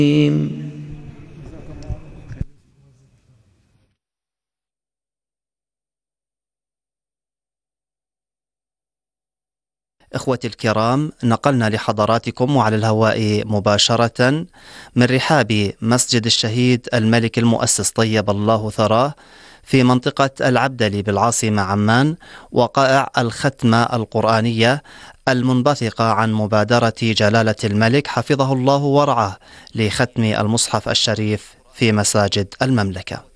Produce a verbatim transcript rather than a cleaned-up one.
إخوتي الكرام، نقلنا لحضراتكم وعلى الهواء مباشرة من رحاب مسجد الشهيد الملك المؤسس طيب الله ثراه في منطقة العبدلي بالعاصمة عمان وقائع الختمة القرآنية المنبثقة عن مبادرة جلالة الملك حفظه الله ورعاه لختم المصحف الشريف في مساجد المملكة.